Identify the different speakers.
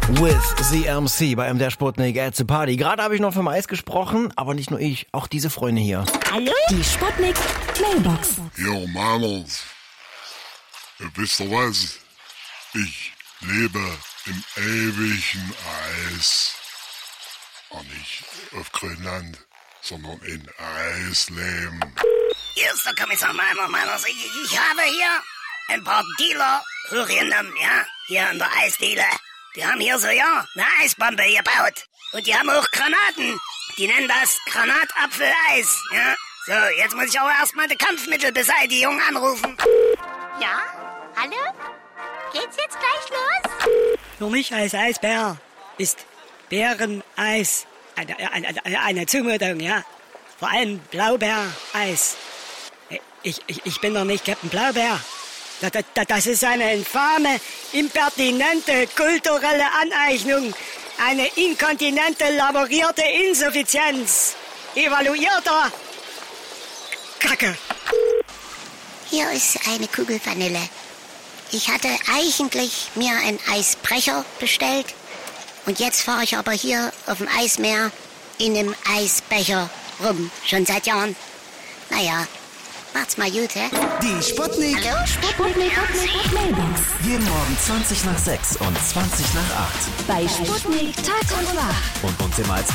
Speaker 1: With the MC bei MDR Sputnik at the Party. Gerade habe ich noch vom Eis gesprochen, aber nicht nur ich, auch diese Freunde hier.
Speaker 2: Hallo? Die Sputnik Mailbox.
Speaker 3: Jo, Manns. Wisst ihr was? Ich lebe im ewigen Eis. Und nicht auf Grönland, sondern in Eisleben.
Speaker 4: Hier ist der Kommissar Meimer. Ich habe hier ein paar Dealer hochgenommen, ja? Hier in der Eisdiele. Die haben hier so, ja, eine Eisbombe gebaut. Und die haben auch Granaten. Die nennen das Granatapfeleis, ja? So, jetzt muss ich aber erstmal die Kampfmittelbeseitigung anrufen.
Speaker 2: Ja? Hallo? Geht's jetzt gleich los?
Speaker 5: Für mich als Eisbär ist Bäreneis eine Zumutung, ja? Vor allem Blaubeereis. Ich bin doch nicht Captain Blaubeer. Das ist eine infame, impertinente kulturelle Aneignung. Eine inkontinente, laborierte Insuffizienz. Evaluierter Kacke.
Speaker 6: Hier ist eine Kugel Vanille. Ich hatte eigentlich mir einen Eisbrecher bestellt. Und jetzt fahre ich aber hier auf dem Eismeer in einem Eisbecher rum. Schon seit Jahren. Naja, macht's mal gut, hä?
Speaker 7: Die Sputnik.
Speaker 6: Hallo?
Speaker 2: Sputnik Mailbox.
Speaker 7: Jeden Morgen 20 nach 6 und 20 nach 8.
Speaker 2: Bei Sputnik Tag und Nacht.
Speaker 7: Und uns immer als